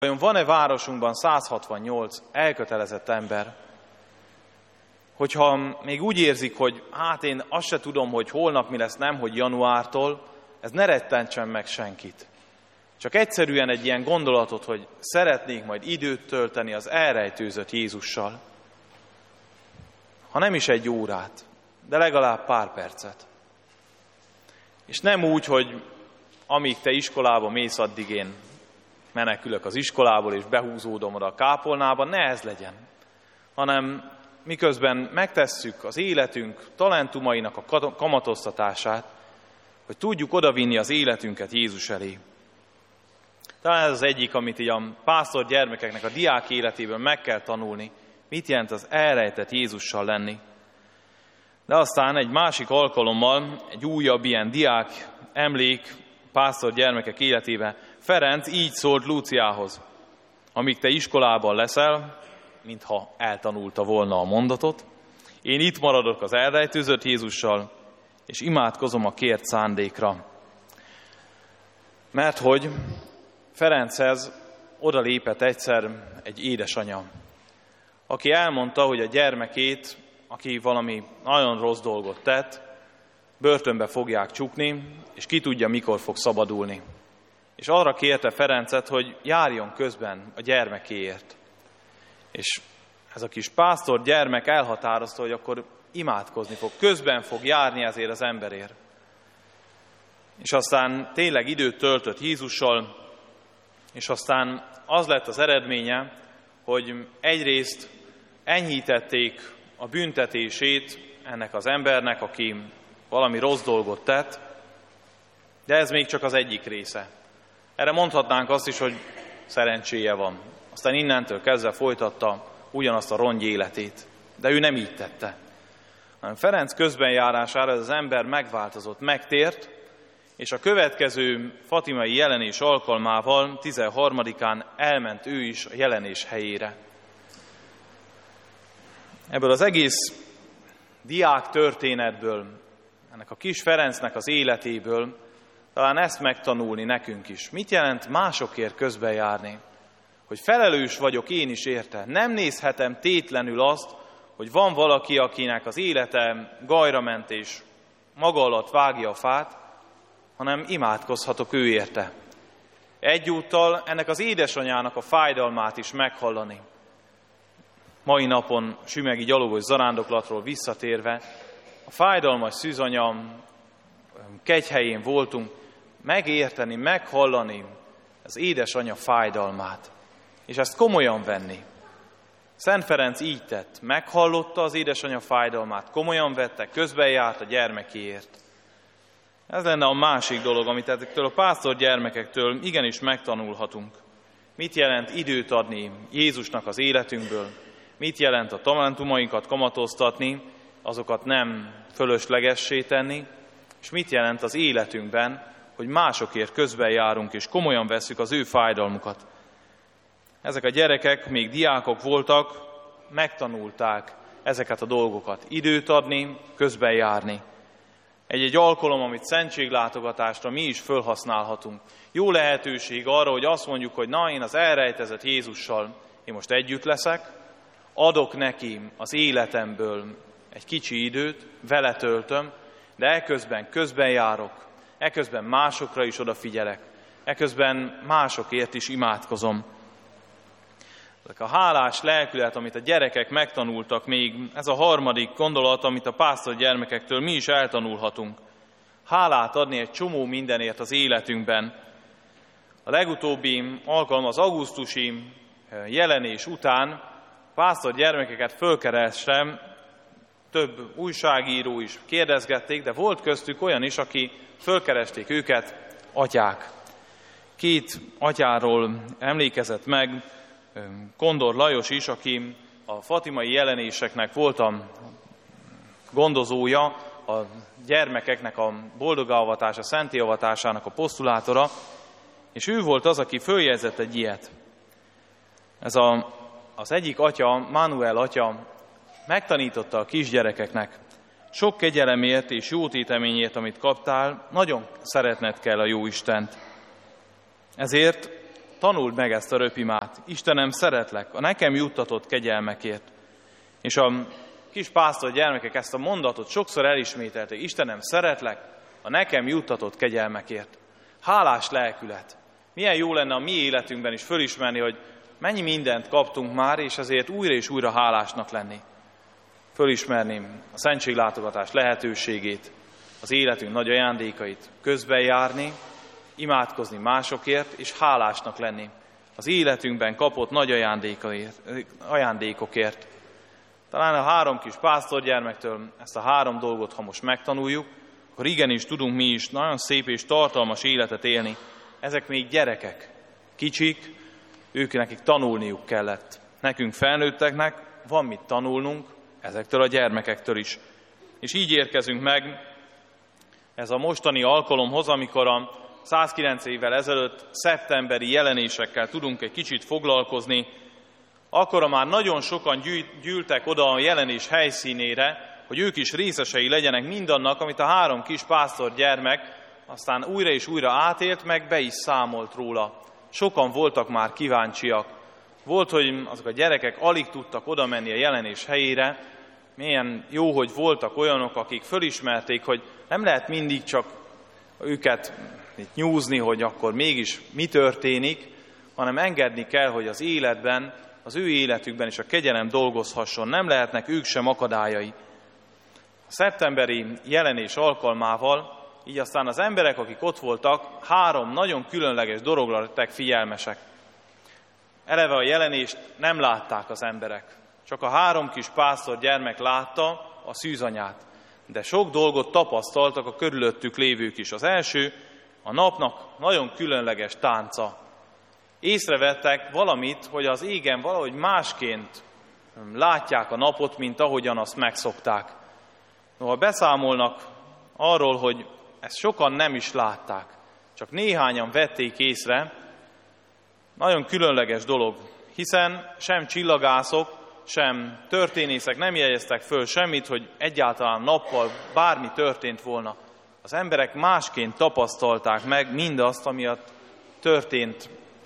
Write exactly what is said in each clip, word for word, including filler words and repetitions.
Vajon van-e városunkban száz hatvannyolc elkötelezett ember? Hogyha még úgy érzik, hogy hát én azt se tudom, hogy holnap mi lesz, nem, hogy januártól, ez ne rettentsen meg senkit. Csak egyszerűen egy ilyen gondolatot, hogy szeretnék majd időt tölteni az elrejtőzött Jézussal. Ha nem is egy órát, de legalább pár percet. És nem úgy, hogy amíg te iskolába mész, addig én menekülök az iskolából, és behúzódom oda a kápolnába, ne ez legyen. Hanem miközben megtesszük az életünk talentumainak a kamatoztatását, hogy tudjuk odavinni az életünket Jézus elé. Talán ez az egyik, amit így a pásztor gyermekeknek a diák életéből meg kell tanulni, mit jelent az elrejtett Jézussal lenni. De aztán egy másik alkalommal, egy újabb ilyen diák emlék pásztor gyermekek életében, Ferenc így szólt Lúciához: amíg te iskolában leszel, mintha eltanulta volna a mondatot, én itt maradok az elrejtőzött Jézussal, és imádkozom a kért szándékra. Mert hogy Ferenchez odalépett egyszer egy édesanya, aki elmondta, hogy a gyermekét, aki valami nagyon rossz dolgot tett, börtönbe fogják csukni, és ki tudja, mikor fog szabadulni. És arra kérte Ferencet, hogy járjon közben a gyermekéért. És ez a kis pásztor gyermek elhatározta, hogy akkor imádkozni fog, közben fog járni ezért az emberért. És aztán tényleg időt töltött Jézussal, és aztán az lett az eredménye, hogy egyrészt enyhítették a büntetését ennek az embernek, aki valami rossz dolgot tett, de ez még csak az egyik része. Erre mondhatnánk azt is, hogy szerencséje van. Aztán innentől kezdve folytatta ugyanazt a rongy életét. De ő nem így tette. Hanem Ferenc közbenjárására ez az ember megváltozott, megtért, és a következő fatimai jelenés alkalmával tizenharmadikán elment ő is a jelenés helyére. Ebből az egész diák történetből, ennek a kis Ferencnek az életéből talán ezt megtanulni nekünk is. Mit jelent másokért közbenjárni? Hogy felelős vagyok én is érte. Nem nézhetem tétlenül azt, hogy van valaki, akinek az élete gajra ment és maga alatt vágja a fát, hanem imádkozhatok ő érte. Egyúttal ennek az édesanyának a fájdalmát is meghallani. Mai napon sümegi gyalogos zarándoklatról visszatérve, a fájdalmas szűzanya kegyhelyén voltunk, megérteni, meghallani az édesanya fájdalmát, és ezt komolyan venni. Szent Ferenc így tett, meghallotta az édesanya fájdalmát, komolyan vette, közben járt a gyermekéért. Ez lenne a másik dolog, amit ezektől a pásztor gyermekektől igenis megtanulhatunk. Mit jelent időt adni Jézusnak az életünkből? Mit jelent a talentumainkat kamatoztatni, azokat nem fölöslegessé tenni? És mit jelent az életünkben, hogy másokért közben járunk, és komolyan vesszük az ő fájdalmukat? Ezek a gyerekek még diákok voltak, megtanulták ezeket a dolgokat. Időt adni, közben járni. Egy-egy alkalom, amit szentséglátogatásra mi is fölhasználhatunk. Jó lehetőség arra, hogy azt mondjuk, hogy na, én az elrejtezett Jézussal, én most együtt leszek, adok neki az életemből egy kicsi időt, vele töltöm, de eközben közben járok, eközben másokra is odafigyelek, eközben másokért is imádkozom. Ezek a hálás lelkület, amit a gyerekek megtanultak még, ez a harmadik gondolat, amit a pásztor gyermekektől mi is eltanulhatunk. Hálát adni egy csomó mindenért az életünkben. A legutóbbi alkalom az augusztusi jelenés után a pásztor gyermekeket fölkerestem, több újságíró is kérdezgették, de volt köztük olyan is, aki fölkeresték őket, atyák. Két atyáról emlékezett meg Kondor Lajos is, aki a fatimai jelenéseknek volt a gondozója, a gyermekeknek a boldogaavatása, szentélyavatásának a posztulátora, és ő volt az, aki följegyzett egy ilyet. Ez a, az egyik atya, Manuel atya megtanította a kisgyerekeknek, sok kegyelemért és jó téteményért, amit kaptál, nagyon szeretned kell a jó Istent. Ezért tanuld meg ezt a röpimát. Istenem, szeretlek, a nekem juttatott kegyelmekért. És a kis pásztor gyermekek ezt a mondatot sokszor elismételték. Istenem, szeretlek, a nekem juttatott kegyelmekért. Hálás lelkület. Milyen jó lenne a mi életünkben is fölismerni, hogy mennyi mindent kaptunk már, és ezért újra és újra hálásnak lenni. Fölismerni a szentséglátogatás lehetőségét, az életünk nagy ajándékait, közben járni, imádkozni másokért, és hálásnak lenni az életünkben kapott nagy ajándékokért. Talán a három kis pásztorgyermektől ezt a három dolgot, ha most megtanuljuk, akkor igenis tudunk mi is nagyon szép és tartalmas életet élni. Ezek még gyerekek, kicsik, ők nekik tanulniuk kellett. Nekünk felnőtteknek van mit tanulnunk, ezektől a gyermekektől is. És így érkezünk meg ez a mostani alkalomhoz, amikor a százkilenc évvel ezelőtt szeptemberi jelenésekkel tudunk egy kicsit foglalkozni, akkora már nagyon sokan gyűltek oda a jelenés helyszínére, hogy ők is részesei legyenek mindannak, amit a három kis pásztor gyermek aztán újra és újra átélt, meg be is számolt róla. Sokan voltak már kíváncsiak. Volt, hogy azok a gyerekek alig tudtak oda menni a jelenés helyére. Milyen jó, hogy voltak olyanok, akik fölismerték, hogy nem lehet mindig csak őket itt nyúzni, hogy akkor mégis mi történik, hanem engedni kell, hogy az életben, az ő életükben is a kegyelem dolgozhasson. Nem lehetnek ők sem akadályai. A szeptemberi jelenés alkalmával így aztán az emberek, akik ott voltak, három nagyon különleges dologra lettek figyelmesek. Eleve a jelenést nem látták az emberek. Csak a három kis pásztor gyermek látta a szűzanyát. De sok dolgot tapasztaltak a körülöttük lévők is. Az első, a napnak nagyon különleges tánca. Észrevettek valamit, hogy az égen valahogy másként látják a napot, mint ahogyan azt megszokták. Noha beszámolnak arról, hogy ezt sokan nem is látták, csak néhányan vették észre, nagyon különleges dolog, hiszen sem csillagászok, sem történészek nem jegyeztek föl semmit, hogy egyáltalán nappal bármi történt volna. Az emberek másként tapasztalták meg mindazt, ami történt.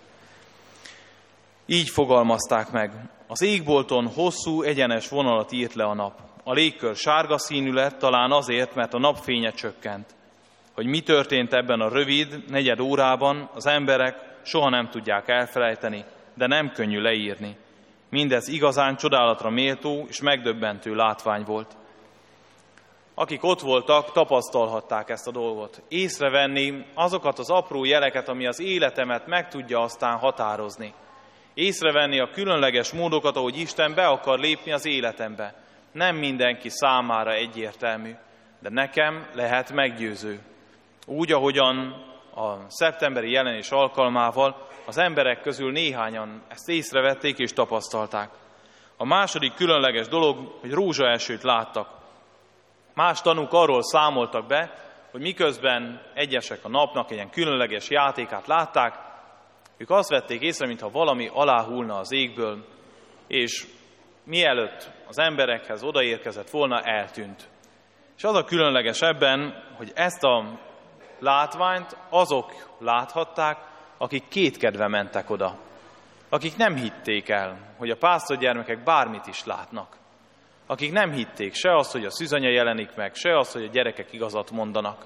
Így fogalmazták meg. Az égbolton hosszú, egyenes vonalat írt le a nap. A légkör sárga színű lett, talán azért, mert a napfénye csökkent. Hogy mi történt ebben a rövid, negyed órában, az emberek soha nem tudják elfelejteni, de nem könnyű leírni. Mindez igazán csodálatra méltó és megdöbbentő látvány volt. Akik ott voltak, tapasztalhatták ezt a dolgot. Észrevenni azokat az apró jeleket, ami az életemet meg tudja aztán határozni. Észrevenni a különleges módokat, ahogy Isten be akar lépni az életembe. Nem mindenki számára egyértelmű, de nekem lehet meggyőző. Úgy, ahogyan a szeptemberi jelenés alkalmával az emberek közül néhányan ezt észrevették és tapasztalták. A második különleges dolog, hogy rózsaesőt láttak. Más tanúk arról számoltak be, hogy miközben egyesek a napnak egy ilyen különleges játékát látták, ők azt vették észre, mintha valami aláhullna az égből, és mielőtt az emberekhez odaérkezett volna, eltűnt. És az a különleges ebben, hogy ezt a látványt azok láthatták, akik kétkedve mentek oda. Akik nem hitték el, hogy a pásztorgyermekek bármit is látnak. Akik nem hitték se azt, hogy a szűzanya jelenik meg, se azt, hogy a gyerekek igazat mondanak.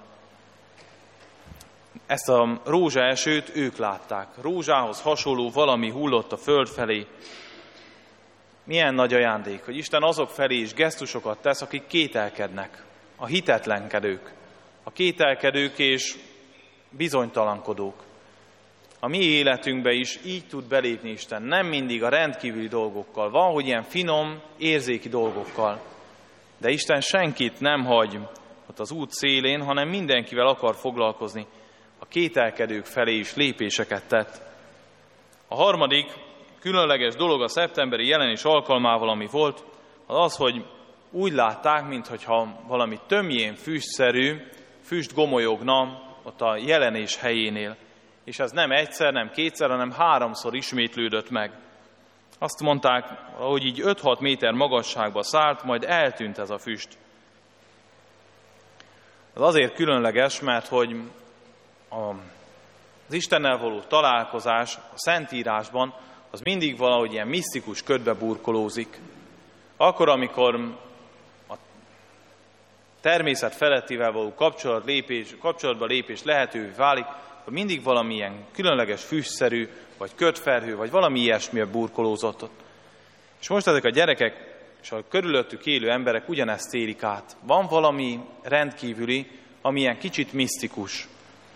Ezt a rózsaesőt ők látták. Rózsához hasonló valami hullott a föld felé. Milyen nagy ajándék, hogy Isten azok felé is gesztusokat tesz, akik kételkednek. A hitetlenkedők. A kételkedők és bizonytalankodók. A mi életünkbe is így tud belépni Isten, nem mindig a rendkívüli dolgokkal. Van, hogy ilyen finom, érzéki dolgokkal. De Isten senkit nem hagy ott az út szélén, hanem mindenkivel akar foglalkozni. A kételkedők felé is lépéseket tett. A harmadik különleges dolog a szeptemberi jelenés alkalmával, ami volt, az az, hogy úgy látták, mintha valami tömjén füstszerű, füst gomolyogna ott a jelenés helyénél. És ez nem egyszer, nem kétszer, hanem háromszor ismétlődött meg. Azt mondták, hogy így öt-hat méter magasságba szállt, majd eltűnt ez a füst. Ez azért különleges, mert hogy a Az Istennel való találkozás a Szentírásban az mindig valahogy ilyen misztikus ködbe burkolózik. Akkor, amikor a természet felettivel való kapcsolat lépés, kapcsolatba lépés lehetővé válik, akkor mindig valamilyen különleges füstszerű, vagy ködferhő, vagy valami ilyesmi burkolózott ott. És most ezek a gyerekek és a körülöttük élő emberek ugyanezt élik át. Van valami rendkívüli, ami ilyen kicsit misztikus.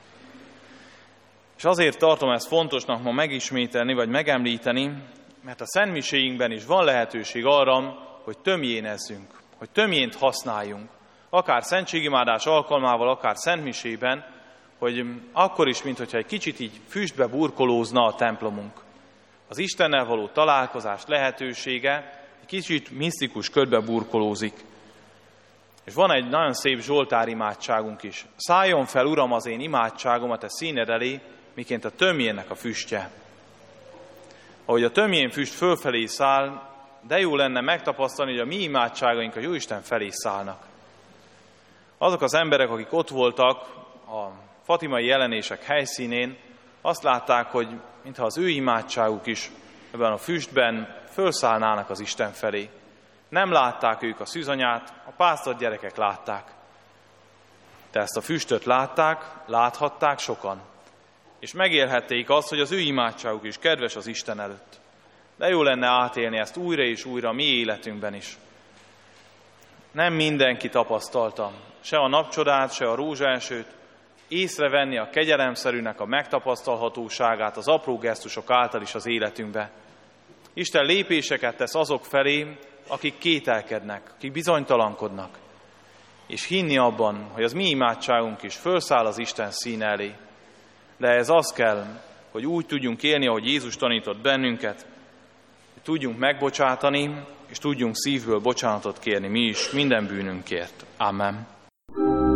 És azért tartom ezt fontosnak ma megismételni, vagy megemlíteni, mert a szentmiséinkben is van lehetőség arra, hogy tömjénezzünk, hogy tömjént használjunk. Akár szentségimádás alkalmával, akár szentmisében, hogy akkor is, mintha egy kicsit így füstbe burkolózna a templomunk. Az Istennel való találkozás lehetősége egy kicsit misztikus ködbe burkolózik. És van egy nagyon szép Zsoltár imádságunk is. Szálljon fel, Uram, az én imádságom a te színed elé, miként a tömjénnek a füstje. Ahogy a tömjén füst fölfelé száll, de jó lenne megtapasztalni, hogy a mi imádságaink a Jóisten felé szállnak. Azok az emberek, akik ott voltak a fatimai jelenések helyszínén, azt látták, hogy mintha az ő imádságuk is ebben a füstben fölszállnának az Isten felé. Nem látták ők a szűzanyát, a pásztor gyerekek látták. De ezt a füstöt látták, láthatták sokan. És megélhették azt, hogy az ő imádságuk is kedves az Isten előtt. De jó lenne átélni ezt újra és újra a mi életünkben is. Nem mindenki tapasztalta se a napcsodát, se a rózsaesőt, észrevenni a kegyelemszerűnek a megtapasztalhatóságát az apró gesztusok által is az életünkbe. Isten lépéseket tesz azok felé, akik kételkednek, akik bizonytalankodnak, és hinni abban, hogy az mi imádságunk is fölszáll az Isten színe elé. De ez az kell, hogy úgy tudjunk élni, ahogy Jézus tanított bennünket, hogy tudjunk megbocsátani, és tudjunk szívből bocsánatot kérni mi is minden bűnünkért. Amen.